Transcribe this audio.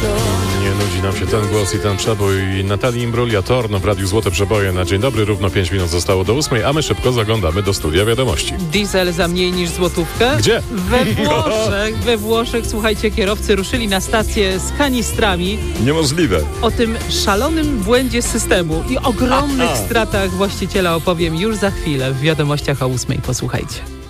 Nie nudzi nam się ten głos i ten przebój Natalii Imbruglia Torno w Radiu Złote Przeboje na dzień dobry. Równo 5 minut zostało do 8, a my szybko zaglądamy do studia wiadomości. Diesel za mniej niż złotówkę? Gdzie? We Włoszech, słuchajcie, kierowcy ruszyli na stację z kanistrami. Niemożliwe. O tym szalonym błędzie systemu i ogromnych stratach właściciela opowiem już za chwilę w wiadomościach o 8. Posłuchajcie.